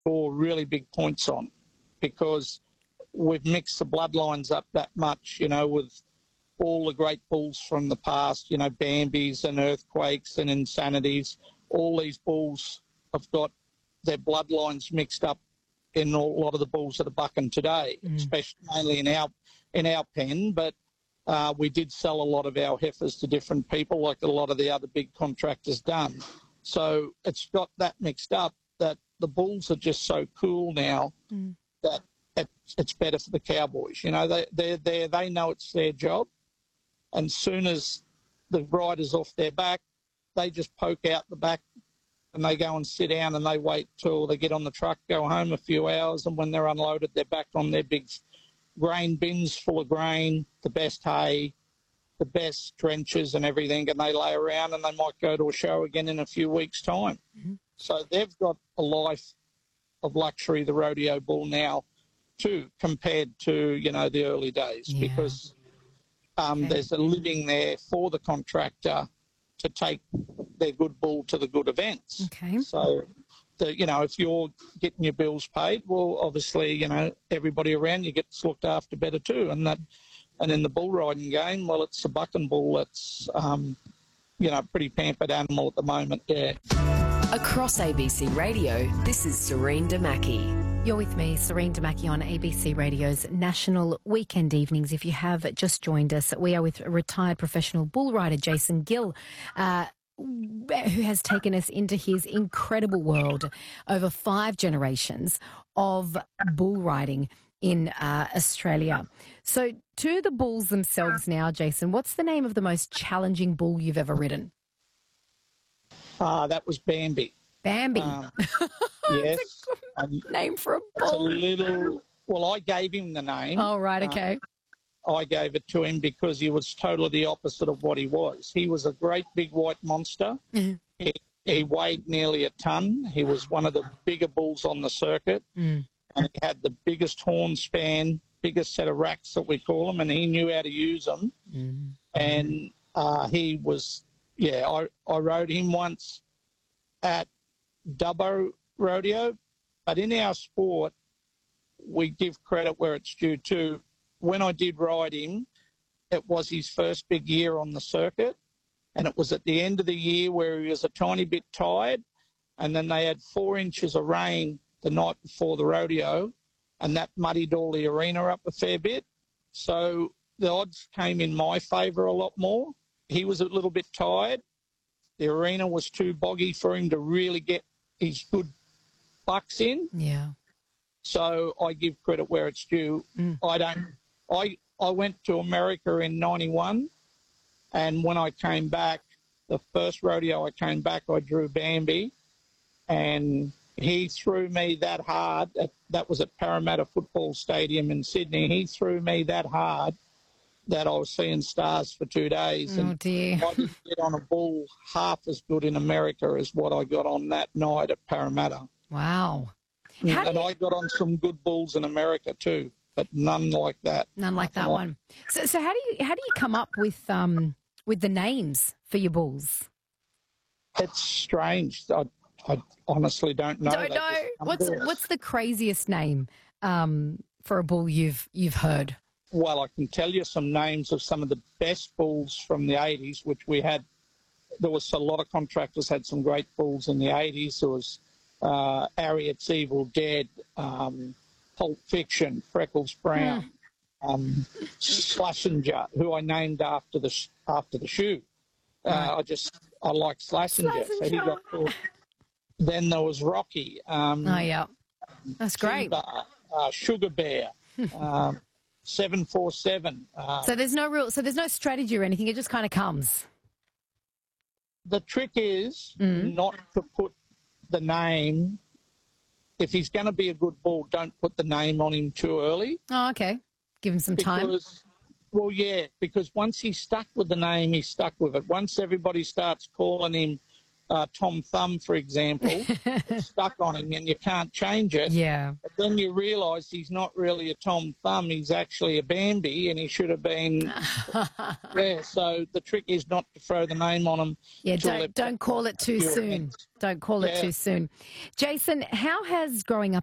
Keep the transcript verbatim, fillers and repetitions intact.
score really big points on, because we've mixed the bloodlines up that much, you know, with all the great bulls from the past, you know, Bambis and Earthquakes and Insanities. All these bulls have got their bloodlines mixed up in a lot of the bulls that are bucking today, mm. especially mainly in our in our pen. But uh, we did sell a lot of our heifers to different people, like a lot of the other big contractors done. So it's got that mixed up that the bulls are just so cool now mm. that it's, it's better for the cowboys. You know, they they they they know it's their job, and soon as the rider's off their back, they just poke out the back and they go and sit down and they wait till they get on the truck, go home a few hours, and when they're unloaded, they're back on their big grain bins full of grain, the best hay, the best trenches and everything, and they lay around and they might go to a show again in a few weeks' time. Mm-hmm. So they've got a life of luxury, the rodeo bull now, too, compared to, you know, the early days, yeah. because um, okay. there's a living there for the contractor to take their good bull to the good events. Okay. So, the, you know, if you're getting your bills paid, well, obviously, you know, everybody around you gets looked after better too. And that, and in the bull riding game, well, it's a bucking bull that's, um, you know, a pretty pampered animal at the moment, yeah. Across A B C Radio, this is Serene Damaki. You're with me, Serene Damaki, on A B C Radio's National Weekend Evenings. If you have just joined us, we are with retired professional bull rider Jason Gill, uh, who has taken us into his incredible world over five generations of bull riding in uh, Australia. So to the bulls themselves now, Jason, what's the name of the most challenging bull you've ever ridden? Ah, uh, that was Bambi. Bambi. Um, yes. Um, name for a bull. It's a little. Well, I gave him the name. Oh, right. Okay. Uh, I gave it to him because he was totally the opposite of what he was. He was a great big white monster. Mm-hmm. He, he weighed nearly a ton. He was one of the bigger bulls on the circuit, mm. and he had the biggest horn span, biggest set of racks that we call them, and he knew how to use them. Mm. And uh, he was. Yeah, I, I rode him once at Dubbo Rodeo, but in our sport, we give credit where it's due too. When I did ride him, it was his first big year on the circuit, and it was at the end of the year where he was a tiny bit tired, and then they had four inches of rain the night before the rodeo, and that muddied all the arena up a fair bit. So the odds came in my favour a lot more. He was a little bit tired. The arena was too boggy for him to really get his good bucks in. Yeah. So I give credit where it's due. Mm. I don't. I I went to America in ninety-one, and when I came back, the first rodeo I came back, I drew Bambi, and he threw me that hard. At, that was at Parramatta Football Stadium in Sydney. He threw me that hard that I was seeing stars for two days. Oh, and dear. I didn't get on a bull half as good in America as what I got on that night at Parramatta. Wow. How and you... I got on some good bulls in America too, but none like that. None like that one. So, so how do you how do you come up with um with the names for your bulls? It's strange. I, I honestly don't know. Don't know. What's what's the craziest name um for a bull you've you've heard? Well, I can tell you some names of some of the best bulls from the eighties, which we had. There was a lot of contractors had some great bulls in the eighties. There was uh, Ariat's Evil Dead, um, Pulp Fiction, Freckles Brown, mm. um, Schlesinger, who I named after the after the shoe. Uh, right. I just I like Schlesinger, so he got called. Then there was Rocky. Um, oh yeah, that's great. Timber, uh, Sugar Bear. um, seven four seven. Uh, so there's no real, so there's no strategy or anything. It just kind of comes. The trick is mm. not to put the name. If he's going to be a good bull, don't put the name on him too early. Oh, okay. Give him some because, time. Well, yeah, because once he's stuck with the name, he's stuck with it. Once everybody starts calling him uh, Tom Thumb, for example, it's stuck on him and you can't change it. Yeah. But then you realise he's not really a Tom Thumb, he's actually a Bambi, and he should have been there. So the trick is not to throw the name on him. Yeah, till don't, they've don't call it too few soon. events. Don't call it Yeah. too soon. Jason, how has growing up